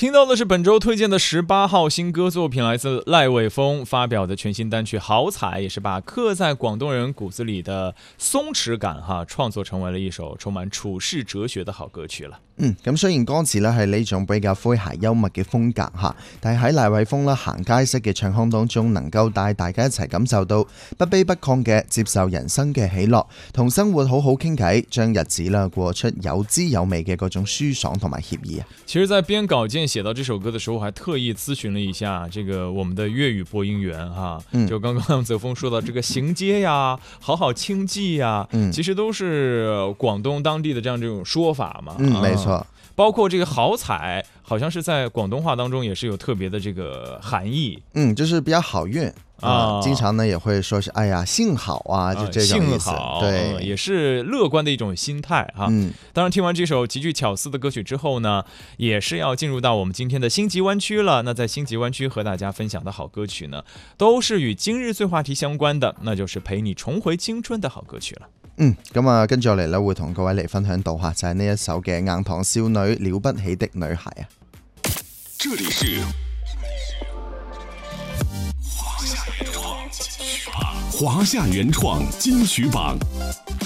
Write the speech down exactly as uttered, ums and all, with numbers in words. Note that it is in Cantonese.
听到的是本周推荐的十八号新歌作品，来自赖伟峰发表的全新单曲《好彩》，也是把刻在广東人骨子里的鬆弛感哈創作成為了一首充滿處世哲學的好歌曲啦。 嗯，咁雖然歌詞咧係呢種比較詼諧幽默嘅風格嚇，但係喺賴偉峰啦行街式嘅唱腔當中，能夠帶大家一齊感受到不卑不亢嘅接受人生嘅喜樂，同生活好好傾偈，將日子啦過出有滋有味嘅嗰種舒爽同埋愜意啊。 其實，在編稿件寫到這首歌的時候，我還特意諮詢了一下這個我們的粵語播音員哈，嗯、就剛剛澤峰說到這個行街呀、好好傾記呀，嗯、其實都是廣東當地的這樣這種說法嘛。 嗯，沒錯。 包括這個好彩，好像是在廣東話當中也是有特別的這個含義。 嗯，就是比較好運啊、呃，經常呢也會說是哎呀幸好啊，就這種意思。 幸好， 對、 嗯，也是樂觀的一種心態哈。嗯，當然聽完這首極具巧思的歌曲之後呢，也是要進入到我們今天的星級灣區了。那在星級灣區和大家分享的好歌曲呢，都是與今日最話題相關的，那就是陪你重回青春的好歌曲了。 嗯，咁啊，跟住落嚟咧，會同各位嚟分享到吓，就係呢一首嘅硬糖少女了不起的女孩啊。 這裡是華夏原創金曲榜。